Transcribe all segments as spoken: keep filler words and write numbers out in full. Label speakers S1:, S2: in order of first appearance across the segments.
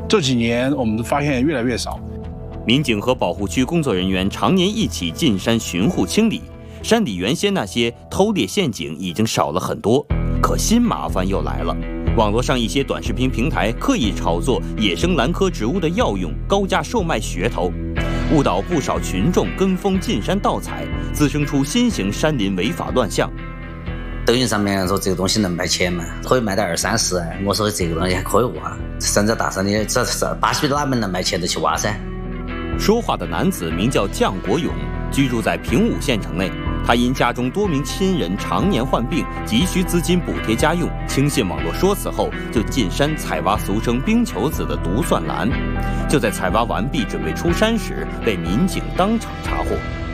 S1: 这几年我们发现越来越少。
S2: 民警和保护区工作人员常年一起进山巡护清理，山里原先那些偷猎陷阱已经少了很多，可新麻烦又来了。网络上一些短视频平台刻意炒作野生兰科植物的药用，高价售卖噱头，误导不少群众跟风进山盗采，滋生出新型山林违法乱象。
S3: 抖音上面说这个东西能卖钱嘛，可以卖到二三十，我说这个东西还可以挖，山这大山里这这巴西哪门能卖钱就去挖噻。
S2: 说话的男子名叫降国勇，居住在平武县城内。他因家中多名亲人常年患病，急需资金补贴家用，轻信网络说辞后，就进山采挖俗称冰球子的毒蒜兰。就在采挖完毕，准备出山时，被民警当场查获。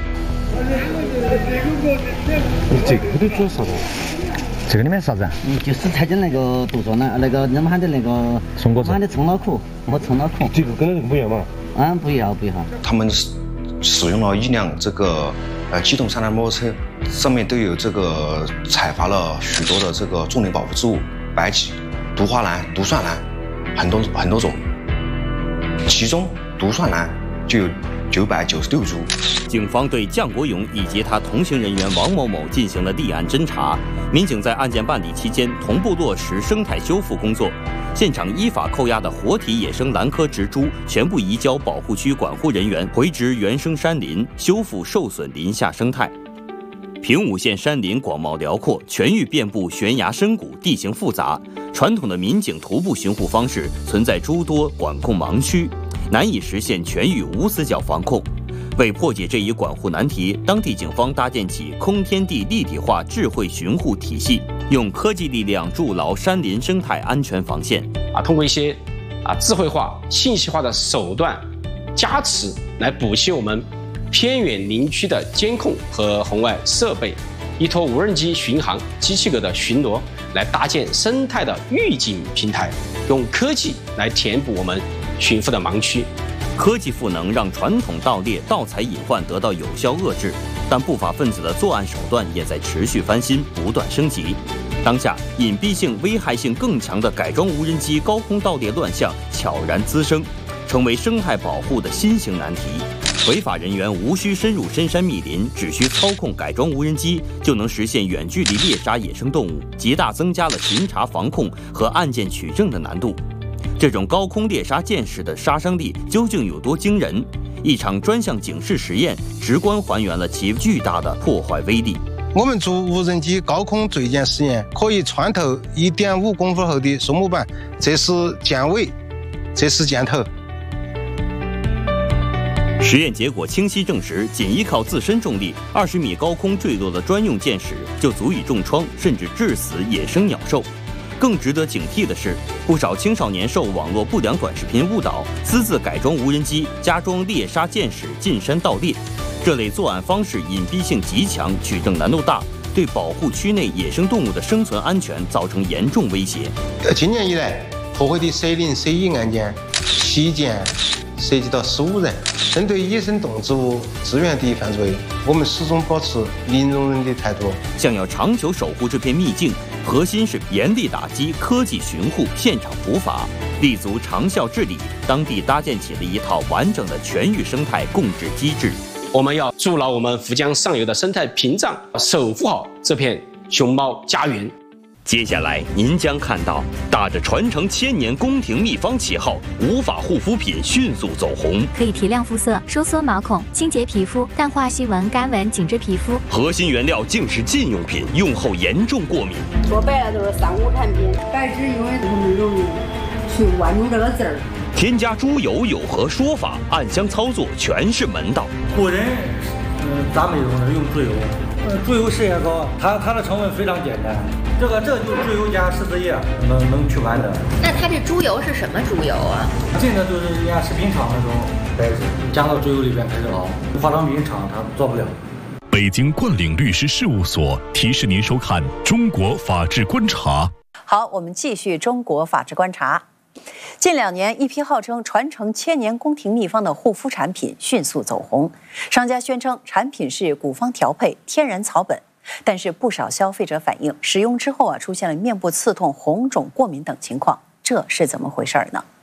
S4: 这个都做啥的？这个里面啥子啊？
S3: 嗯，就是采的那个毒蒜兰，那个我们喊的那个
S4: 松果子，
S3: 喊的葱脑壳和葱脑壳。
S4: 这个跟那个不一样嘛？
S3: 嗯，不一样，不一样。
S5: 他们使用了一辆这个呃机动山地摩托车，上面都有这个采伐了许多的这个重点保护植物，白芨、毒花兰、毒蒜兰，很多很多种。其中毒蒜兰就有九百九十六株。
S2: 警方对降国勇以及他同行人员王某某进行了立案侦查。民警在案件办理期间同步落实生态修复工作，现场依法扣押的活体野生兰科植株全部移交保护区管护人员回植原生山林，修复受损林下生态。平武县山林广袤辽阔，全域遍布悬崖深谷，地形复杂，传统的民警徒步巡护方式存在诸多管控盲区，难以实现全域无死角防控。为破解这一管护难题，当地警方搭建起空天地立体化智慧巡护体系，用科技力量筑牢山林生态安全防线。
S6: 啊，通过一些啊智慧化、信息化的手段加持，来补齐我们偏远林区的监控和红外设备，依托无人机巡航、机器狗的巡逻，来搭建生态的预警平台，用科技来填补我们巡护的盲区。
S2: 科技赋能让传统盗猎、盗采隐患得到有效遏制，但不法分子的作案手段也在持续翻新、不断升级。当下，隐蔽性、危害性更强的改装无人机高空盗猎乱象悄然滋生，成为生态保护的新型难题。违法人员无需深入深山密林，只需操控改装无人机，就能实现远距离猎杀野生动物，极大增加了巡查防控和案件取证的难度。这种高空猎杀箭矢的杀伤力究竟有多惊人？一场专项警示实验直观还原了其巨大的破坏威力。
S7: 我们做无人机高空坠箭实验，可以穿透一点五公分厚的松木板，这是箭尾，这是箭头。
S2: 实验结果清晰证实，仅依靠自身重力，二十米高空坠落的专用箭矢就足以重创甚至致死野生鸟兽。更值得警惕的是，不少青少年受网络不良短视频误导，私自改装无人机，加装猎杀箭矢进山盗猎。这类作案方式隐蔽性极强，取证难度大，对保护区内野生动物的生存安全造成严重威胁。
S7: 今年以来，破获的蛇鳞蛇蚁案件袭件涉及到十五人。针对野生动植物资源地犯罪，我们始终保持零容忍的态度。
S2: 想要长久守护这片秘境，核心是严厉打击科技巡护、现场捕法，立足长效治理。当地搭建起了一套完整的全域生态共治机制。
S6: 我们要筑牢我们涪江上游的生态屏障，守护好这片熊猫家园。
S2: 接下来您将看到打着传承千年宫廷秘方旗号，无法护肤品迅速走红，
S8: 可以提亮肤色、收缩毛孔、清洁皮肤、淡化细纹、干纹、紧致皮肤。
S2: 核心原料竟是禁用品，用后严重过敏。
S9: 说白了就是三无产品，白纸因为我们容易去关注这个字儿。
S2: 添加猪油有何说法？暗箱操作全是门道。
S10: 古人，嗯、呃，咱们用用猪油，呃，猪油事业高，它它的成分非常简单。这个这就是猪油加十字叶能能去完的。
S11: 那它这猪油是什么猪油啊？
S10: 进的就是人家食品厂那种白纸，加到猪油里边开始熬，化妆品厂它做不了。
S12: 北京冠领律师事务所提示您收看《中国法治观察》。
S13: 好，我们继续《中国法治观察》。近两年，一批号称传承千年宫廷秘方的护肤产品迅速走红，商家宣称产品是古方调配、天然草本。但是不少消费者反映，使用之后啊，出现了面部刺痛、红肿、过敏等情况，这是怎么回事呢？